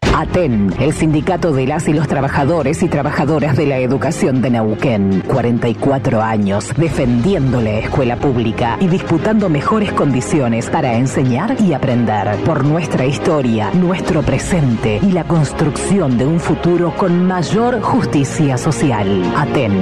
ATEN, el sindicato de las y los trabajadores y trabajadoras de la educación de Neuquén. 44 años defendiendo la escuela pública y disputando mejores condiciones para enseñar y aprender. Por nuestra historia, nuestro presente y la construcción de un futuro con mayor justicia social. ATEN.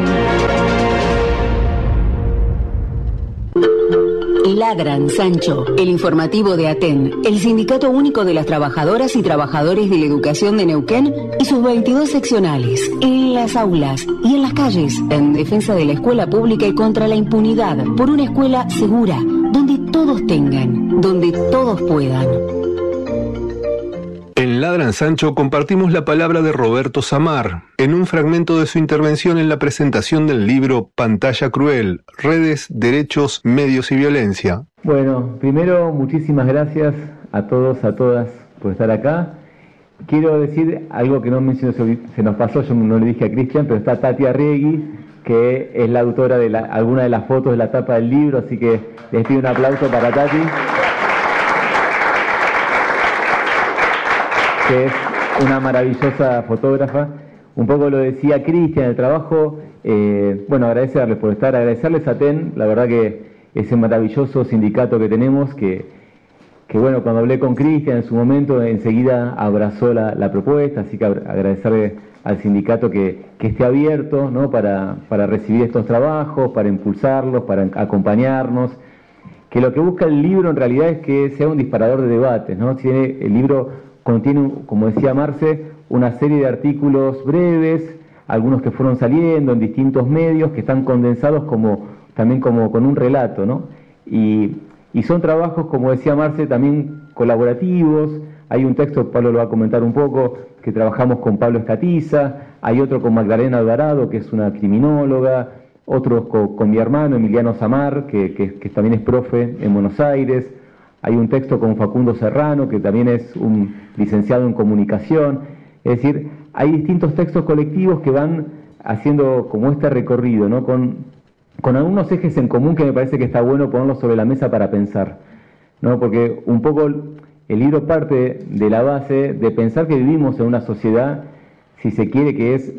Ladran, Sancho, el informativo de ATEN, el Sindicato Único de las Trabajadoras y Trabajadores de la Educación de Neuquén y sus 22 seccionales, en las aulas y en las calles, en defensa de la escuela pública y contra la impunidad, por una escuela segura, donde todos tengan, donde todos puedan. En Ladran Sancho compartimos la palabra de Roberto Samar, en un fragmento de su intervención en la presentación del libro Pantalla Cruel, Redes, Derechos, Medios y Violencia. Bueno, primero muchísimas gracias a todos, a todas por estar acá. Quiero decir algo que no mencioné, se nos pasó, yo no le dije a Cristian, pero está Tati Arregui, que es la autora de alguna de las fotos de la tapa del libro, así que les pido un aplauso para Tati, que es una maravillosa fotógrafa. Un poco lo decía Cristian, el trabajo, agradecerles por estar, agradecerles a TEN, la verdad que ese maravilloso sindicato que tenemos, que cuando hablé con Cristian en su momento, enseguida abrazó la propuesta, así que agradecerle al sindicato que esté abierto, ¿no?, para recibir estos trabajos, para impulsarlos, para acompañarnos, que lo que busca el libro en realidad es que sea un disparador de debates, ¿no? El libro contiene, como decía Marce, una serie de artículos breves, algunos que fueron saliendo en distintos medios, que están condensados también con un relato, ¿no? Y son trabajos, como decía Marce, también colaborativos. Hay un texto, Pablo lo va a comentar un poco, que trabajamos con Pablo Escatiza, hay otro con Magdalena Alvarado, que es una criminóloga, otro con mi hermano Emiliano Samar, que también es profe en Buenos Aires. Hay un texto con Facundo Serrano, que también es un licenciado en comunicación. Es decir, hay distintos textos colectivos que van haciendo como este recorrido, ¿no?, con algunos ejes en común que me parece que está bueno ponerlos sobre la mesa para pensar, ¿no? Porque un poco el libro parte de la base de pensar que vivimos en una sociedad, si se quiere, que es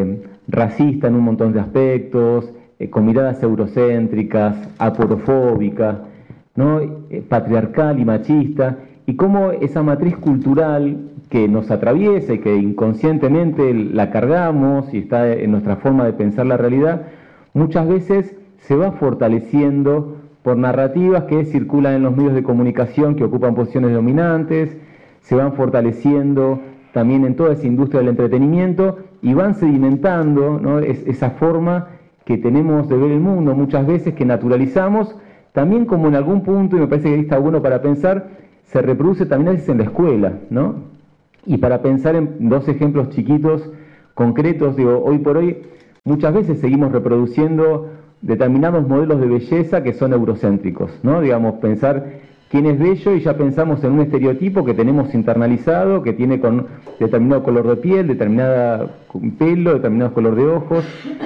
racista en un montón de aspectos, con miradas eurocéntricas, aporofóbicas, ¿no?, patriarcal y machista, y cómo esa matriz cultural que nos atraviesa y que inconscientemente la cargamos y está en nuestra forma de pensar la realidad, muchas veces se va fortaleciendo por narrativas que circulan en los medios de comunicación que ocupan posiciones dominantes, se van fortaleciendo también en toda esa industria del entretenimiento y van sedimentando, ¿no?, esa forma que tenemos de ver el mundo muchas veces, que naturalizamos. También, como en algún punto, y me parece que ahí está bueno para pensar, se reproduce también a veces en la escuela, ¿no? Y para pensar en dos ejemplos chiquitos, concretos, digo, hoy por hoy muchas veces seguimos reproduciendo determinados modelos de belleza que son eurocéntricos, ¿no? Digamos, pensar quién es bello y ya pensamos en un estereotipo que tenemos internalizado, que tiene con determinado color de piel, determinado pelo, determinado color de ojos.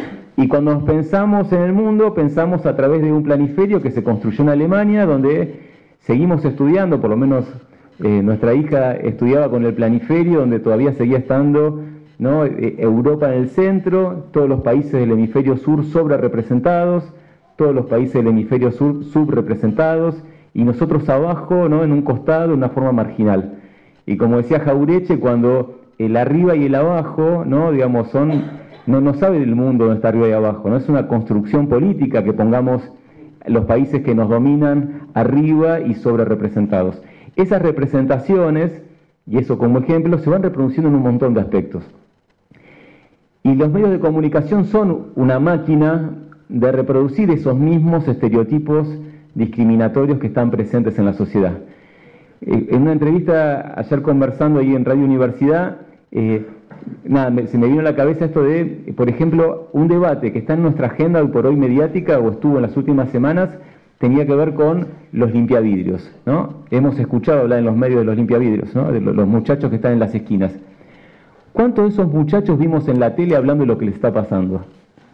Y cuando nos pensamos en el mundo, pensamos a través de un planiferio que se construyó en Alemania, donde seguimos estudiando, por lo menos nuestra hija estudiaba con el planiferio, donde todavía seguía estando, ¿no?, Europa en el centro, todos los países del hemisferio sur sobre representados, todos los países del hemisferio sur subrepresentados, y nosotros abajo, ¿no?, en un costado, de una forma marginal. Y como decía Jaureche, cuando el arriba y el abajo, ¿no?, digamos, no sabe del mundo donde está arriba y abajo, no es una construcción política que pongamos los países que nos dominan arriba y sobre representados. Esas representaciones, y eso como ejemplo, se van reproduciendo en un montón de aspectos. Y los medios de comunicación son una máquina de reproducir esos mismos estereotipos discriminatorios que están presentes en la sociedad. En una entrevista ayer conversando ahí en Radio Universidad, se me vino a la cabeza esto de, por ejemplo, un debate que está en nuestra agenda hoy por hoy mediática, o estuvo en las últimas semanas, tenía que ver con los limpiavidrios, ¿no? Hemos escuchado hablar en los medios de los limpiavidrios, ¿no?, de los muchachos que están en las esquinas. ¿Cuántos de esos muchachos vimos en la tele hablando de lo que les está pasando?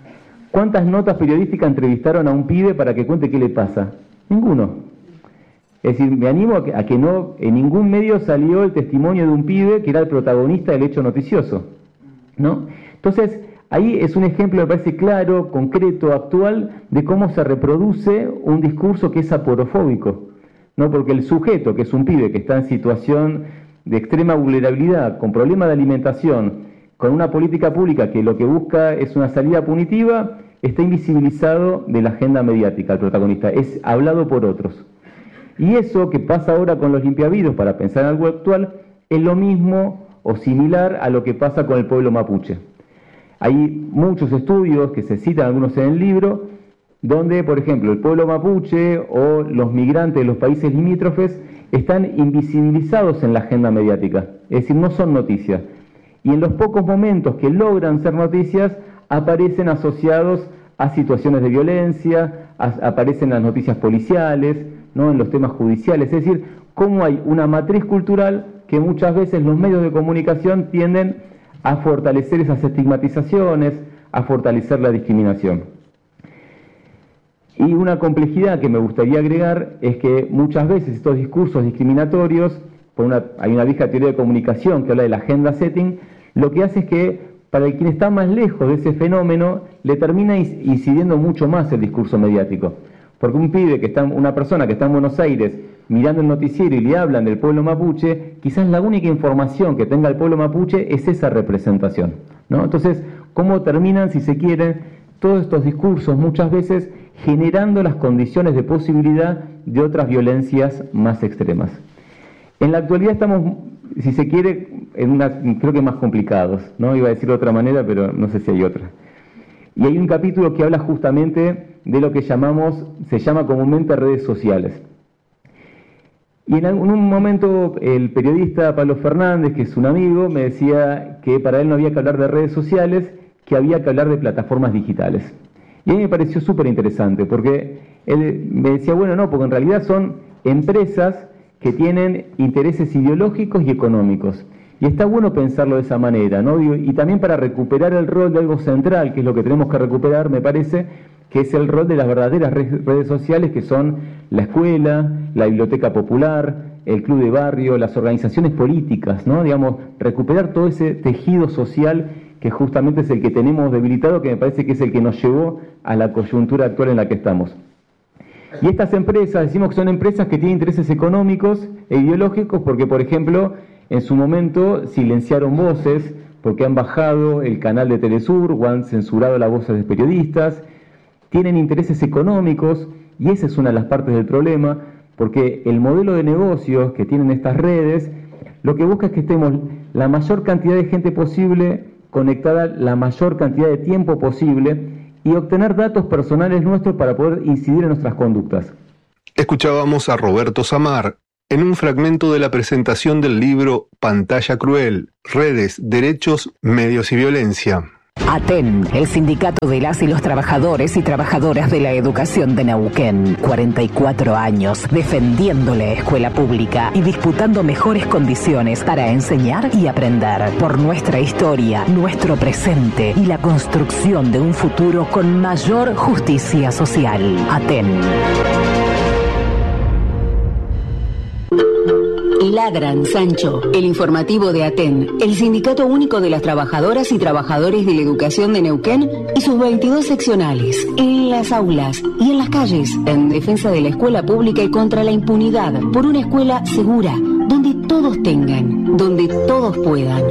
¿Cuántas notas periodísticas entrevistaron a un pibe para que cuente qué le pasa? Ninguno. Es decir, me animo a que no, en ningún medio salió el testimonio de un pibe que era el protagonista del hecho noticioso, ¿no? Entonces, ahí es un ejemplo, me parece claro, concreto, actual, de cómo se reproduce un discurso que es aporofóbico, ¿no? Porque el sujeto, que es un pibe que está en situación de extrema vulnerabilidad, con problemas de alimentación, con una política pública que lo que busca es una salida punitiva, está invisibilizado de la agenda mediática, el protagonista, es hablado por otros. Y eso que pasa ahora con los limpiavidrios, para pensar en algo actual, es lo mismo o similar a lo que pasa con el pueblo mapuche. Hay muchos estudios que se citan, algunos en el libro, donde, por ejemplo, el pueblo mapuche o los migrantes de los países limítrofes están invisibilizados en la agenda mediática, es decir, no son noticias. Y en los pocos momentos que logran ser noticias, aparecen asociados a situaciones de violencia, aparecen las noticias policiales, ¿no? En los temas judiciales, es decir, cómo hay una matriz cultural que muchas veces los medios de comunicación tienden a fortalecer esas estigmatizaciones, a fortalecer la discriminación. Y una complejidad que me gustaría agregar es que muchas veces estos discursos discriminatorios, hay una vieja teoría de comunicación que habla de la agenda setting, lo que hace es que para quien está más lejos de ese fenómeno, le termina incidiendo mucho más el discurso mediático. Porque un pibe una persona que está en Buenos Aires mirando el noticiero y le hablan del pueblo mapuche, quizás la única información que tenga el pueblo mapuche es esa representación, ¿no? Entonces, ¿cómo terminan, si se quieren, todos estos discursos muchas veces generando las condiciones de posibilidad de otras violencias más extremas? En la actualidad estamos, si se quiere, creo que más complicados, ¿no? Iba a decirlo de otra manera, pero no sé si hay otra. Y hay un capítulo que habla justamente de lo que se llama comúnmente redes sociales. Y en un momento el periodista Pablo Fernández, que es un amigo, me decía que para él no había que hablar de redes sociales, que había que hablar de plataformas digitales. Y a mí me pareció súper interesante, porque él me decía, bueno, no, porque en realidad son empresas que tienen intereses ideológicos y económicos. Y está bueno pensarlo de esa manera, ¿no? Y también para recuperar el rol de algo central, que es lo que tenemos que recuperar, me parece, que es el rol de las verdaderas redes sociales, que son la escuela, la biblioteca popular, el club de barrio, las organizaciones políticas, ¿no? Digamos, recuperar todo ese tejido social que justamente es el que tenemos debilitado, que me parece que es el que nos llevó a la coyuntura actual en la que estamos. Y estas empresas, decimos que son empresas que tienen intereses económicos e ideológicos porque, por ejemplo, en su momento silenciaron voces porque han bajado el canal de Telesur o han censurado las voces de periodistas, tienen intereses económicos y esa es una de las partes del problema, porque el modelo de negocios que tienen estas redes lo que busca es que estemos la mayor cantidad de gente posible conectada la mayor cantidad de tiempo posible y obtener datos personales nuestros para poder incidir en nuestras conductas. Escuchábamos a Roberto Samar en un fragmento de la presentación del libro Pantalla Cruel, Redes, Derechos, Medios y Violencia. ATEN, el sindicato de las y los trabajadores y trabajadoras de la educación de Neuquén. 44 años defendiendo la escuela pública y disputando mejores condiciones para enseñar y aprender por nuestra historia, nuestro presente y la construcción de un futuro con mayor justicia social. ATEN. Ladran, Sancho, el informativo de ATEN, el Sindicato Único de las Trabajadoras y Trabajadores de la Educación de Neuquén y sus 22 seccionales, en las aulas y en las calles, en defensa de la escuela pública y contra la impunidad, por una escuela segura, donde todos tengan, donde todos puedan.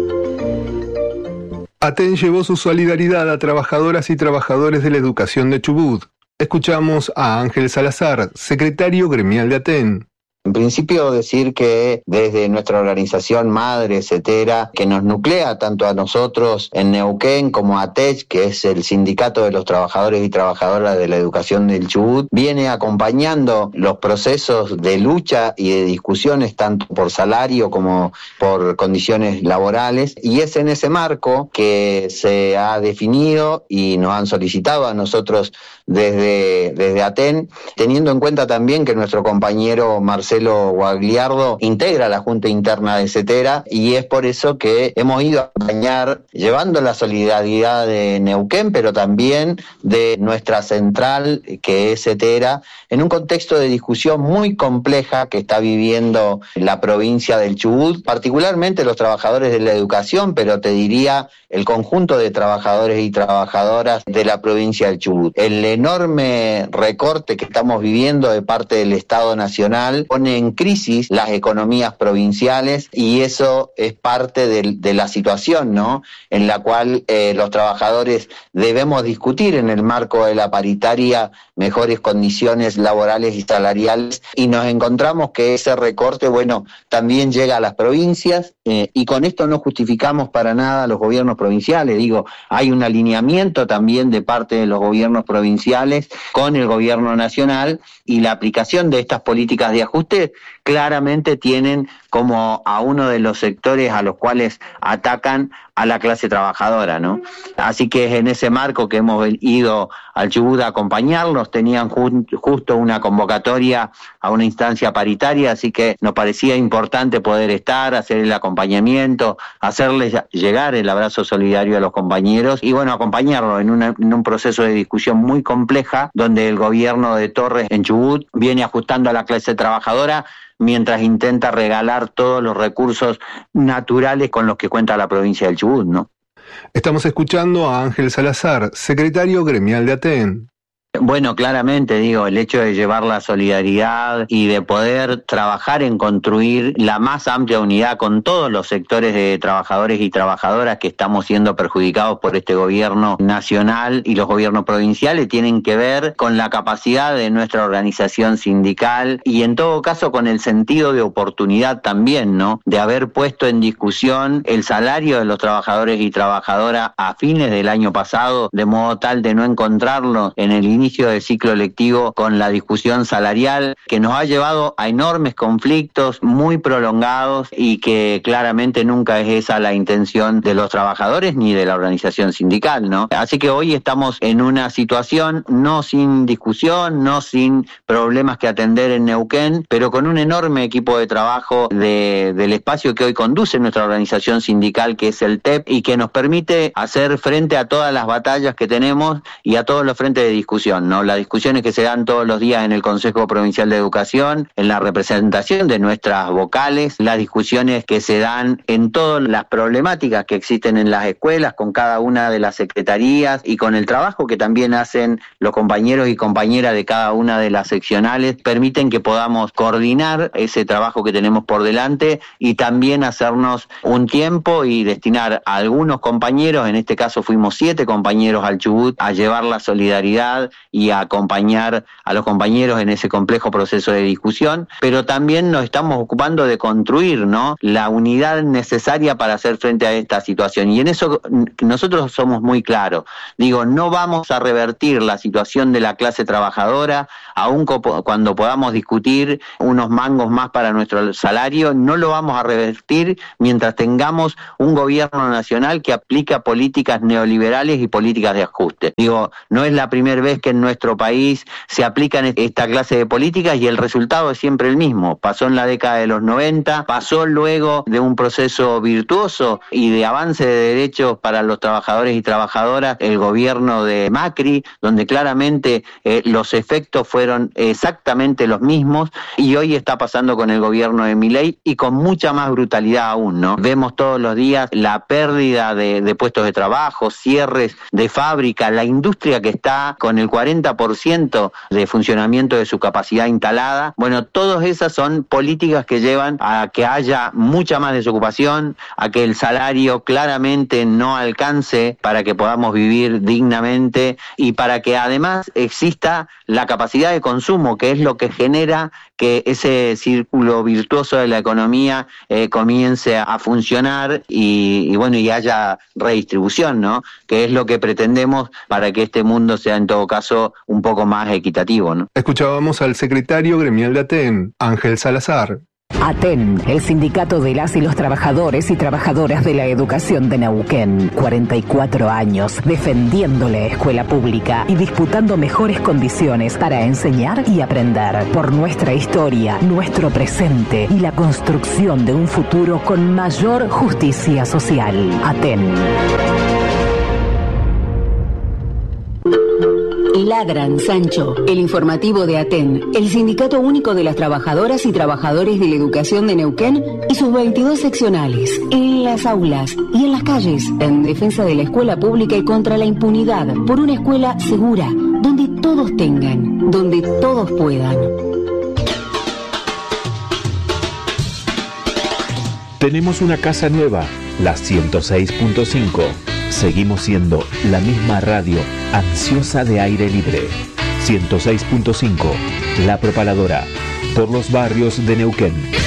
ATEN llevó su solidaridad a trabajadoras y trabajadores de la educación de Chubut. Escuchamos a Ángel Salazar, secretario gremial de ATEN. En principio decir que desde nuestra organización madre, CETERA, que nos nuclea tanto a nosotros en Neuquén como a ATECH, que es el sindicato de los trabajadores y trabajadoras de la educación del Chubut, viene acompañando los procesos de lucha y de discusiones tanto por salario como por condiciones laborales, y es en ese marco que se ha definido y nos han solicitado a nosotros desde ATEN, teniendo en cuenta también que nuestro compañero Marcelo Marcelo Guagliardo, integra la Junta Interna de CETERA, y es por eso que hemos ido a acompañar, llevando la solidaridad de Neuquén, pero también de nuestra central, que es CETERA, en un contexto de discusión muy compleja que está viviendo la provincia del Chubut, particularmente los trabajadores de la educación, pero te diría el conjunto de trabajadores y trabajadoras de la provincia del Chubut. El enorme recorte que estamos viviendo de parte del Estado Nacional pone en crisis las economías provinciales, y eso es parte de la situación, ¿no?, en la cual los trabajadores debemos discutir en el marco de la paritaria mejores condiciones laborales y salariales, y nos encontramos que ese recorte, bueno, también llega a las provincias, y con esto no justificamos para nada a los gobiernos provinciales. Digo, hay un alineamiento también de parte de los gobiernos provinciales con el gobierno nacional, y la aplicación de estas políticas de ajuste claramente tienen como a uno de los sectores a los cuales atacan a la clase trabajadora, ¿no? Así que es en ese marco que hemos ido al Chubut a acompañarlos. Tenían justo una convocatoria a una instancia paritaria, así que nos parecía importante poder estar, hacer el acompañamiento, hacerles llegar el abrazo solidario a los compañeros y, bueno, acompañarlos en un proceso de discusión muy compleja, donde el gobierno de Torres en Chubut viene ajustando a la clase trabajadora mientras intenta regalar todos los recursos naturales con los que cuenta la provincia del Chubut, ¿no? Estamos escuchando a Ángel Salazar, secretario gremial de ATEN. Bueno, claramente, digo, el hecho de llevar la solidaridad y de poder trabajar en construir la más amplia unidad con todos los sectores de trabajadores y trabajadoras que estamos siendo perjudicados por este gobierno nacional y los gobiernos provinciales, tienen que ver con la capacidad de nuestra organización sindical y, en todo caso, con el sentido de oportunidad también, ¿no?, de haber puesto en discusión el salario de los trabajadores y trabajadoras a fines del año pasado, de modo tal de no encontrarlo en el inicio del ciclo lectivo con la discusión salarial, que nos ha llevado a enormes conflictos muy prolongados y que claramente nunca es esa la intención de los trabajadores ni de la organización sindical, ¿no? Así que hoy estamos en una situación no sin discusión, no sin problemas que atender en Neuquén, pero con un enorme equipo de trabajo del espacio que hoy conduce nuestra organización sindical, que es el TEP, y que nos permite hacer frente a todas las batallas que tenemos y a todos los frentes de discusión, ¿no? Las discusiones que se dan todos los días en el Consejo Provincial de Educación, en la representación de nuestras vocales, las discusiones que se dan en todas las problemáticas que existen en las escuelas, con cada una de las secretarías y con el trabajo que también hacen los compañeros y compañeras de cada una de las seccionales, permiten que podamos coordinar ese trabajo que tenemos por delante y también hacernos un tiempo y destinar a algunos compañeros, en este caso fuimos 7 compañeros al Chubut, a llevar la solidaridad y a acompañar a los compañeros en ese complejo proceso de discusión, pero también nos estamos ocupando de construir, ¿no?, la unidad necesaria para hacer frente a esta situación, y en eso nosotros somos muy claros. Digo, no vamos a revertir la situación de la clase trabajadora, aun cuando podamos discutir unos mangos más para nuestro salario, no lo vamos a revertir mientras tengamos un gobierno nacional que aplica políticas neoliberales y políticas de ajuste. Digo, no es la primera vez que en nuestro país se aplican esta clase de políticas y el resultado es siempre el mismo. Pasó en la década de los 90, pasó luego de un proceso virtuoso y de avance de derechos para los trabajadores y trabajadoras, el gobierno de Macri, donde claramente los efectos fueron exactamente los mismos, y hoy está pasando con el gobierno de Milei y con mucha más brutalidad aún, ¿no? Vemos todos los días la pérdida de puestos de trabajo, cierres de fábrica, la industria que está con el 40% de funcionamiento de su capacidad instalada. Bueno, todas esas son políticas que llevan a que haya mucha más desocupación, a que el salario claramente no alcance para que podamos vivir dignamente y para que además exista la capacidad de consumo, que es lo que genera que ese círculo virtuoso de la economía comience a funcionar y bueno, y haya redistribución, ¿no?, que es lo que pretendemos para que este mundo sea en todo caso un poco más equitativo, ¿no? Escuchábamos al secretario gremial de ATEN, Ángel Salazar. ATEN, el sindicato de las y los trabajadores y trabajadoras de la educación de Neuquén. 44 años defendiendo la escuela pública y disputando mejores condiciones para enseñar y aprender. Por nuestra historia, nuestro presente y la construcción de un futuro con mayor justicia social. ATEN. Ladran, Sancho, el informativo de ATEN, el Sindicato Único de las Trabajadoras y Trabajadores de la Educación de Neuquén y sus 22 seccionales, en las aulas y en las calles, en defensa de la escuela pública y contra la impunidad, por una escuela segura, donde todos tengan, donde todos puedan. Tenemos una casa nueva, la 106.5. Seguimos siendo la misma radio ansiosa de aire libre. 106.5, La Propaladora, por los barrios de Neuquén.